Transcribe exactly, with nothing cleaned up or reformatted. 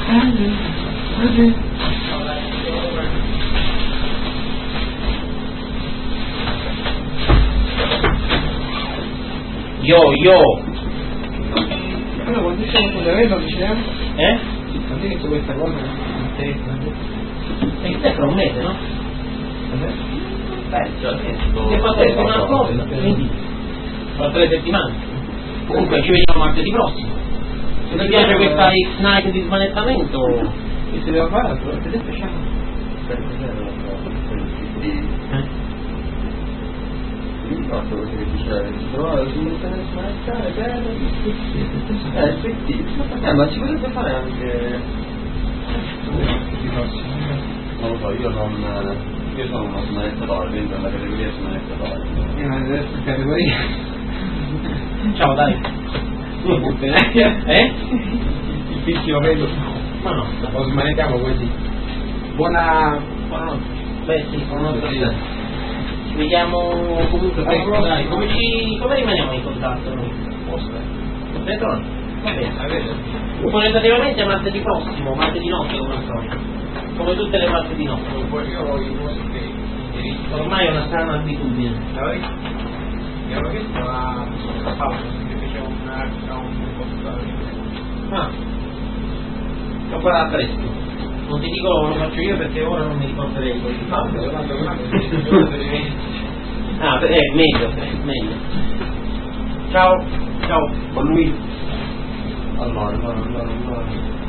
Yo, yo! Allora, quando siamo con l'evento diciamo? Eh? Quando hai detto questa cosa? E che te fra un mese, no? Beh, già Ti ho fatto una cosa, quindi fra tre settimane. Comunque ci vediamo martedì prossimo. Se ti piace questa X-Night di smanettamento, Che si deve fare? Perché te facciamo? Il fatto che diceva si trovava su un smanettare bello eh effettivo eh ma ci potrebbe fare anche non lo so io non io sono uno smanettatore dentro la categoria smanettatore Eh, ma adesso categoria. ciao dai. Eh? Il fischio vedo. Ma no, Lo smanettiamo così. Buona. buonanotte. Beh sì, buonanotte. Ci vediamo comunque presto, dai. Come ci. come rimaniamo in contatto noi? Elettronico? Va bene. Orientativamente martedì prossimo, martedì notte come al solito. Come tutte le martedì notte. Ormai è una strana abitudine. Mi hanno chiesto a Paolo se facciamo una un Ah. Lo farà presto. Non ti dico lo faccio io perché ora non mi ricorderei quelli di Paolo. Ah, è eh, meglio, eh, meglio. Ciao, ciao, con lui. allora allora allora allora